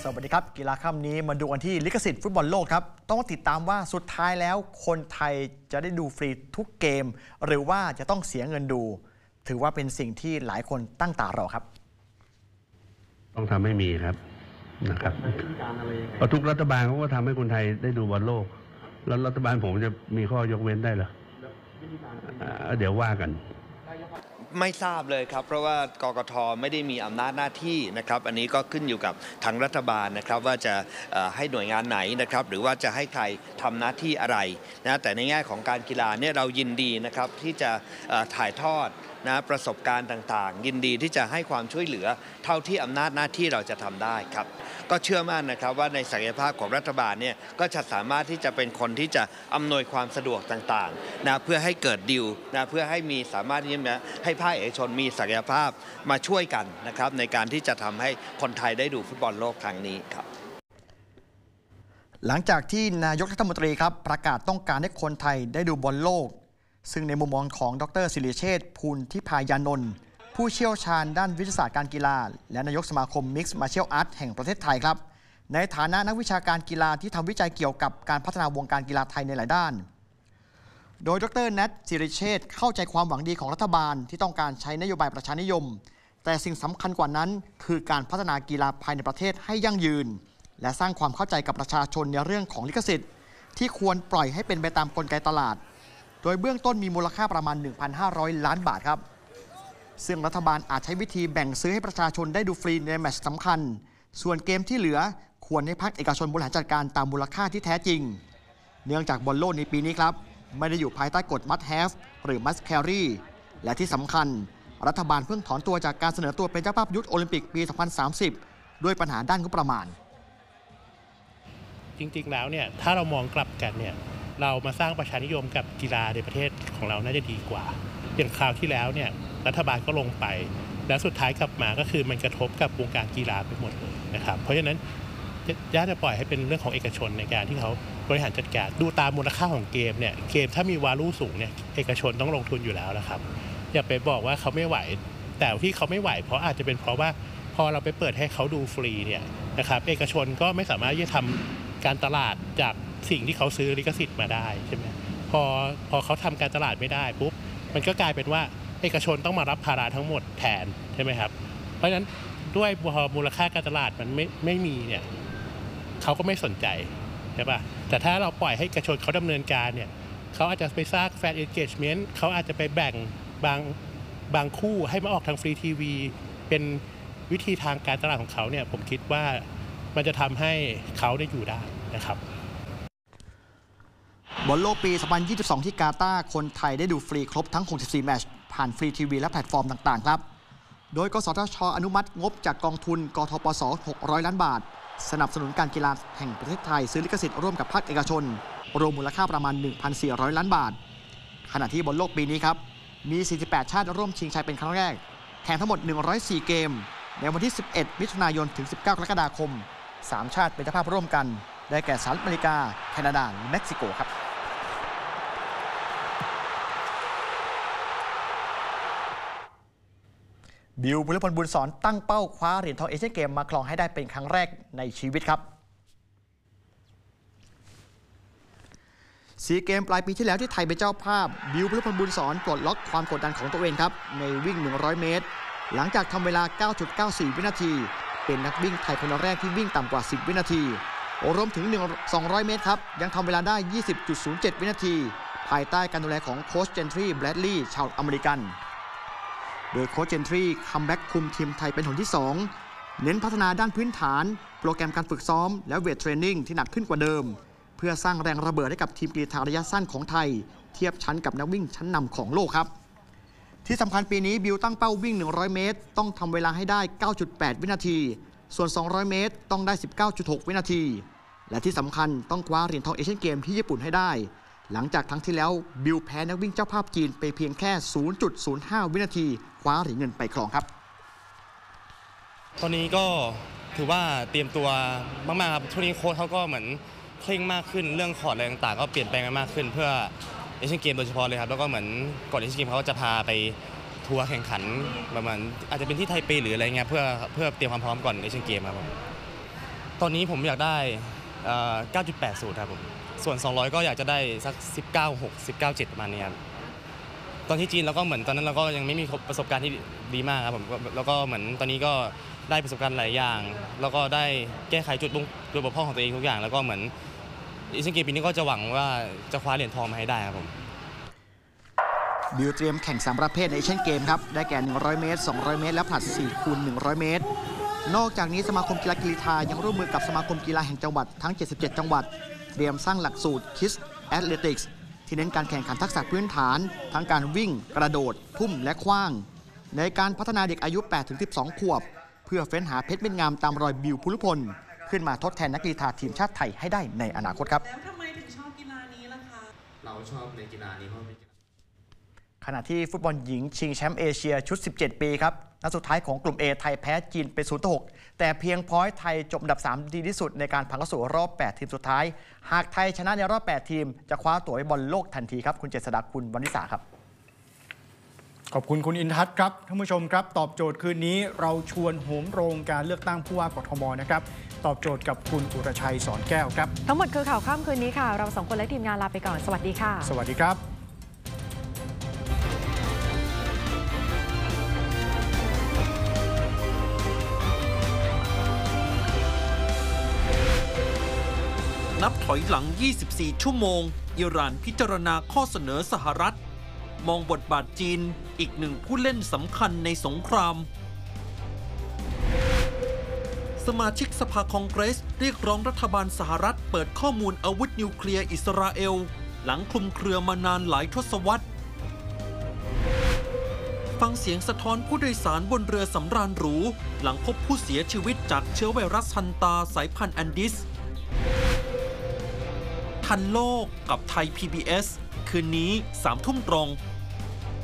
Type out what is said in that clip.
สวัสดีครับกีฬาค่ำนี้มาดูกันที่ลิขสิทธิ์ฟุตบอลโลกครับต้องติดตามว่าสุดท้ายแล้วคนไทยจะได้ดูฟรีทุกเกมหรือว่าจะต้องเสียเงินดูถือว่าเป็นสิ่งที่หลายคนตั้งตารอครับต้องทำให้มีครับนะครับเพราะทุกรัฐบาลเขาก็ทำให้คนไทยได้ดูบอลโลกแล้วรัฐบาลผมจะมีข้อยกเว้นได้เหรอเดี๋ยวว่ากันไม่ทราบเลยครับเพราะว่ากกท.ไม่ได้มีอำนาจหน้าที่นะครับอันนี้ก็ขึ้นอยู่กับทางรัฐบาลนะครับว่าจะให้หน่วยงานไหนนะครับหรือว่าจะให้ใครทำหน้าที่อะไรนะแต่ในแง่ของการกีฬาเนี่ยเรายินดีนะครับที่จะถ่ายทอดนะประสบการณ์ต่างๆยินดีที่จะให้ความช่วยเหลือเท่าที่อำนาจหน้าที่เราจะทำได้ครับก็เชื่อมั่นนะครับว่าในศักยภาพของรัฐบาลเนี่ยก็จะสามารถที่จะเป็นคนที่จะอำนวยความสะดวกต่างๆนะเพื่อให้เกิดดีลนะเพื่อให้มีสามารถที่จะให้ภาคเอกชนมีศักยภาพมาช่วยกันนะครับในการที่จะทำให้คนไทยได้ดูฟุตบอลโลกครั้งนี้ครับหลังจากที่นายกรัฐมนตรีครับประกาศต้องการให้คนไทยได้ดูบอลโลกซึ่งในมุมมองของดร.ศิริเชษฐ์ ภูลทิพายานนท์ผู้เชี่ยวชาญด้านวิทยาศาสตร์การกีฬาและนายกสมาคม Mixed Martial Arts แห่งประเทศไทยครับในฐานะนักวิชาการกีฬาที่ทำวิจัยเกี่ยวกับการพัฒนาวงการกีฬาไทยในหลายด้านโดยดร.แนท ศิริเชษฐ์เข้าใจความหวังดีของรัฐบาลที่ต้องการใช้นโยบายประชานิยมแต่สิ่งสำคัญกว่านั้นคือการพัฒนากีฬาภายในประเทศให้ยั่งยืนและสร้างความเข้าใจกับประชาชนในเรื่องของลิขสิทธิ์ที่ควรปล่อยให้เป็นไปตามกลไกตลาดโดยเบื้องต้นมีมูลค่าประมาณ 1,500 ล้านบาทครับซึ่งรัฐบาลอาจใช้วิธีแบ่งซื้อให้ประชาชนได้ดูฟรีในแมตช์สำคัญส่วนเกมที่เหลือควรให้ภาคเอกชนบริหารจัดการตามมูลค่าที่แท้จริงเนื่องจากบอลโลกในปีนี้ครับไม่ได้อยู่ภายใต้กฎ must have หรือ must carry และที่สำคัญรัฐบาลเพิ่งถอนตัวจากการเสนอตัวเป็นเจ้าภาพยุทธโอลิมปิกปี 2030 ด้วยปัญหาด้านงบประมาณจริงๆแล้วเนี่ยถ้าเรามองกลับกันเนี่ยเรามาสร้างประชานิยมกับกีฬาในประเทศของเราน่าจะดีกว่าอย่างคราวที่แล้วเนี่ยรัฐบาลก็ลงไปแล้วสุดท้ายกลับมาก็คือมันกระทบกับวงการกีฬาไปหมดเลยนะครับเพราะฉะนั้นย่าจะปล่อยให้เป็นเรื่องของเอกชนในการที่เขาบริหารจัดการดูตามมูลค่าของเกมเนี่ยเกมถ้ามีวาลูสูงเนี่ยเอกชนต้องลงทุนอยู่แล้วนะครับอย่าไปบอกว่าเขาไม่ไหวแต่ที่เขาไม่ไหวเพราะอาจจะเป็นเพราะว่าพอเราไปเปิดให้เขาดูฟรีเนี่ยนะครับเอกชนก็ไม่สามารถที่จะทำการตลาดจากสิ่งที่เขาซื้อลิขสิทธิ์มาได้ใช่ไหมพอเขาทำการตลาดไม่ได้ปุ๊บมันก็กลายเป็นว่าเอกชนต้องมารับภาระทั้งหมดแทนใช่ไหมครับเพราะฉะนั้นด้วยพอมูลค่าการตลาดมันไม่มีเนี่ยเขาก็ไม่สนใจใช่ป่ะแต่ถ้าเราปล่อยให้เอกชนเขาดำเนินการเนี่ยเขาอาจจะไปสร้างแฟนเอนเกจเมนต์เขาอาจจะไปแบ่งบางคู่ให้มาออกทางฟรีทีวีเป็นวิธีทางการตลาดของเขาเนี่ยผมคิดว่ามันจะทำให้เขาได้อยู่ได้นะครับบอลโลกปี 2022 ที่กาตาร์คนไทยได้ดูฟรีครบทั้ง 64 แมตช์ผ่านฟรีทีวีและแพลตฟอร์มต่างๆครับโดยกสทช.อนุมัติงบจากกองทุนกทปส. 600 ล้านบาทสนับสนุนการกีฬาแห่งประเทศไทยซื้อลิขสิทธิ์ร่วมกับภาคเอกชนรวมมูลค่าประมาณ 1,400 ล้านบาทขณะที่บอลโลกปีนี้ครับมี 48 ชาติร่วมชิงชัยเป็นครั้งแรกแข่งทั้งหมด 104 เกมในวันที่ 11 มิถุนายน ถึง 19 กรกฎาคม 3 ชาติเป็นเจ้าภาพร่วมกันได้แก่สหรัฐอเมริกาแคนาดาและเม็กซิโกครับบิว พลพล บุญสอนตั้งเป้าคว้าเหรียญทองเอเชียนเกมมาครองให้ได้เป็นครั้งแรกในชีวิตครับซีเกมปลายปีที่แล้วที่ไทยเป็นเจ้าภาพบิว พลพล บุญสอนปลดล็อกความกดดันของตัวเองครับในวิ่ง 100 เมตรหลังจากทำเวลา 9.94 วินาทีเป็นนักวิ่งไทยคนแรกที่วิ่งต่ำกว่า 10 วินาทีรวมถึง 200 เมตรครับยังทำเวลาได้ 20.07 วินาทีภายใต้การดูแลของโค้ชเจนทรี แบรดลีย์ชาวอเมริกันโดยโค้ชเจนทรีคัมแบ็กคุมทีมไทยเป็นหนที่ 2เน้นพัฒนาด้านพื้นฐานโปรแกรมการฝึกซ้อมและเวทเทรนนิ่งที่หนักขึ้นกว่าเดิมเพื่อสร้างแรงระเบิดให้กับทีมกีฬาระยะสั้นของไทยเทียบชั้นกับนักวิ่งชั้นนำของโลกครับที่สำคัญปีนี้บิวตั้งเป้าวิ่ง 100 เมตรต้องทำเวลาให้ได้ 9.8 วินาทีส่วน 200 เมตรต้องได้ 19.6 วินาทีและที่สำคัญต้องคว้าเหรียญทองเอเชียนเกมที่ญี่ปุ่นให้ได้หลังจากครั้งที่แล้วบิวแพ้นักวิ่งเจ้าภาพจีนไปเพียงแค่ 0.05 วินาทีคว้าเหรียญเงินไปครองครับตอนนี้ก็ถือว่าเตรียมตัวมากๆครับช่วงนี้โค้ชเขาก็เหมือนเคร่งมากขึ้นเรื่องคอร์ดอะไรต่างๆก็เปลี่ยนแปลงกันมากขึ้นเพื่อเอเชียนเกมโดยเฉพาะเลยครับแล้วก็เหมือนก่อนเอเชียนเกมเขาจะพาไปทัวร์แข่งขันประมาณอาจจะเป็นที่ไทเปหรืออะไรเงี้ยเพื่อเตรียมความพร้อมก่อนเอเชียนเกมครับตอนนี้ผมอยากได้ 9.80 ครับผมส่วน 200 ก็อยากจะได้สัก 19.6 19.7 ประมาณนี้ครับตอนที่จีนเราก็เหมือนตอนนั้นเราก็ยังไม่มีประสบการณ์ที่ดีมากครับผมแล้วก็เหมือนตอนนี้ก็ได้ประสบการณ์หลายอย่างแล้วก็ได้แก้ไขจุดบกพร่องของตัวเองทุกอย่างแล้วก็เหมือนเอเชียนเกมปีนี้ก็จะหวังว่าจะคว้าเหรียญทองมาให้ได้ครับผมบิวเตรียมแข่ง3ประเภทในเอเชียนเกมครับได้แก่100 เมตร 200 เมตรและผลัด 4x100 เมตรนอกจากนี้สมาคมกีฬากรีฑายังร่วมมือกับสมาคมกีฬาแห่งจังหวัดทั้ง77จังหวัดเตรียมสร้างหลักสูตร Kids Athletics ที่เน้นการแข่งขันทักษะพื้นฐานทั้งการวิ่งกระโดดทุ่มและขว้างในการพัฒนาเด็กอายุ 8-12 ขวบเพื่อเฟ้นหาเพชรเม็ดงามตามรอยบิวภูริพลขึ้นมาทดแทนนักกีฬาทีมชาติไทยให้ได้ในอนาคตครับแล้วทำไมถึงชอบกีฬานี้ล่ะคะเราชอบในกีฬานี้เพราะเป็นขณะที่ฟุตบอลหญิงชิงแชมป์เอเชียชุด17ปีครับนัดสุดท้ายของกลุ่ม A ไทยแพ้จีนไป 0-6 แต่เพียงพอยต์ไทยจบอันดับ3ดีที่สุดในการผ่านเข้าสู่รอบ8ทีมสุดท้ายหากไทยชนะในรอบ8ทีมจะคว้าตั๋วไปบอลโลกทันทีครับคุณเจษฎาคุณวรรณิสาครับขอบคุณคุณอินทัศน์ครับท่านผู้ชมครับตอบโจทย์คืนนี้เราชวนโหมโรงการเลือกตั้งผู้ว่ากทมนะครับตอบโจทย์กับคุณอุรชัยสอนแก้วครับทั้งหมดคือข่าวค่ำคืนนี้ค่ะเรา2คนและทีมงานลาไปก่อนสวัสดีค่ะสวัสดีครับนับถอยหลัง 24 ชั่วโมงอิหร่านพิจารณาข้อเสนอสหรัฐมองบทบาทจีนอีกหนึ่งผู้เล่นสำคัญในสงครามสมาชิกสภาคองเกรสเรียกร้องรัฐบาลสหรัฐเปิดข้อมูลอาวุธนิวเคลียร์อิสราเอลหลังคลุมเครือมานานหลายทศวรรษฟังเสียงสะท้อนผู้โดยสารบนเรือสำราญหรูหลังพบผู้เสียชีวิตจากเชื้อไวรัสฮันตาสายพันธุ์แอนดิสทันโลกกับไทย PBS คืนนี้ 3 ทุ่มตรง